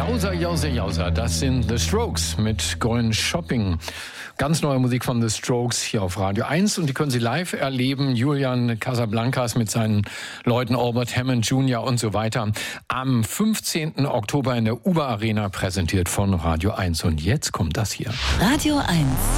Jauser, Jauser, Jauser, das sind The Strokes mit Going Shopping. Ganz neue Musik von The Strokes hier auf Radio 1 und die können Sie live erleben. Julian Casablancas mit seinen Leuten, Albert Hammond Jr. und so weiter. Am 15. Oktober in der Uber Arena, präsentiert von Radio 1. Und jetzt kommt das hier. Radio 1,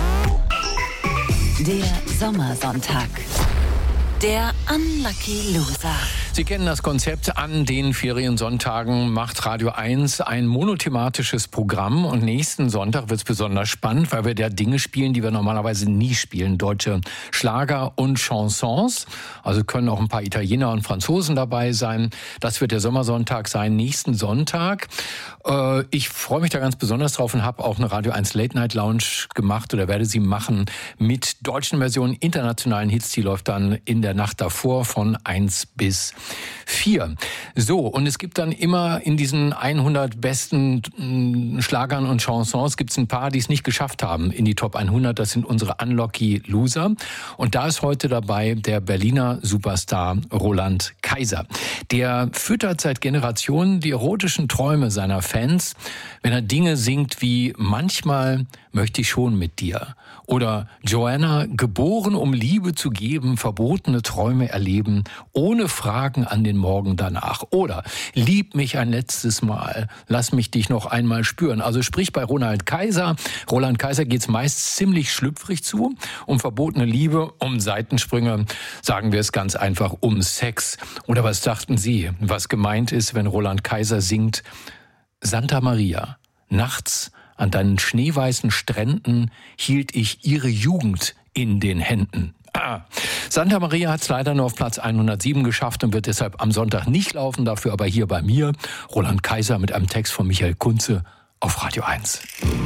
der Sommersonntag. Der Unlucky Loser. Sie kennen das Konzept. An den Feriensonntagen macht Radio 1 ein monothematisches Programm. Und nächsten Sonntag wird es besonders spannend, weil wir da Dinge spielen, die wir normalerweise nie spielen. Deutsche Schlager und Chansons. Also können auch ein paar Italiener und Franzosen dabei sein. Das wird der Sommersonntag sein, nächsten Sonntag. Ich freue mich da ganz besonders drauf und habe auch eine Radio 1 Late Night Lounge gemacht oder werde sie machen mit deutschen Versionen, internationalen Hits. Die läuft dann in der Nacht davor von 1 bis 4. So, und es gibt dann immer in diesen 100 besten Schlagern und Chansons gibt es ein paar, die es nicht geschafft haben in die Top 100. Das sind unsere Unlucky Loser. Und da ist heute dabei der Berliner Superstar Roland Kaiser. Der füttert seit Generationen die erotischen Träume seiner Fans, wenn er Dinge singt wie "Manchmal möchte ich schon mit dir" oder "Joanna, geboren um Liebe zu geben, verbotene Träume erleben, ohne Fragen an den Morgen danach" oder "Lieb mich ein letztes Mal, lass mich dich noch einmal spüren". Also sprich, bei Roland Kaiser geht's meist ziemlich schlüpfrig zu, um verbotene Liebe, um Seitensprünge, sagen wir es ganz einfach, um Sex. Oder was dachten Sie, was gemeint ist, wenn Roland Kaiser singt: "Santa Maria, nachts an deinen schneeweißen Stränden hielt ich ihre Jugend in den Händen". Santa Maria hat es leider nur auf Platz 107 geschafft und wird deshalb am Sonntag nicht laufen. Dafür aber hier bei mir Roland Kaiser mit einem Text von Michael Kunze auf Radio 1.